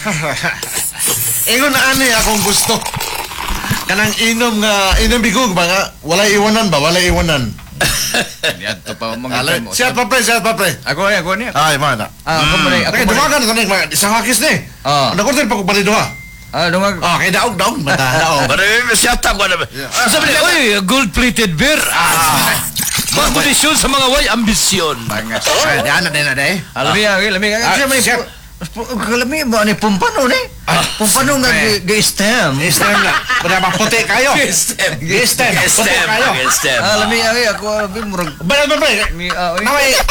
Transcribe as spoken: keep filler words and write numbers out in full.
Ingon na ani akong gusto. Kanang inom nga, inom bigog ba nga? Walay iwanan ba? Walay iwanan. Yan to pa mga Alay, mo. siya pa pre, siya pa pre. Ako ni, ako ni. Ay, mana. Ah, ako mo ni, ako Kaya mo ni. dumagan ka na, isang hakis ni. Ah. Nakuntin pa ko pa ha. Ah, dumag. Ah, kaya daog, daog. Mata, daog. Maraming masyata ko naman. Ah, Sabi niya, oy, gold-plated beer. Ah. Mga kondisyon sa mga way ambisyon. Bangas. Ay, yan na din na din. Lami, lami, lami. Ah, Siya may siya. Kalami mo ani pumpano ni. Pumpano nga pre. ga-stem. Istem na. Pada bang puti kayo. Gestem. Gestem. Puti Gestem. kayo. Gestem. Ah, lami, lami ako abi murag Bala ba pre? mi ah, oy. Naway,